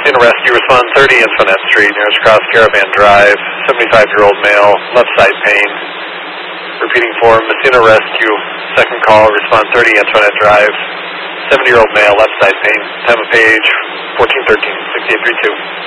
Messina Rescue, respond 30 Antoinette Street, nearest cross Caravan Drive, 75-year-old male, left side pain. Repeating for Messina Rescue, second call, respond 30 Antoinette Drive, 70-year-old male, left side pain. Time of page 1413, 6832.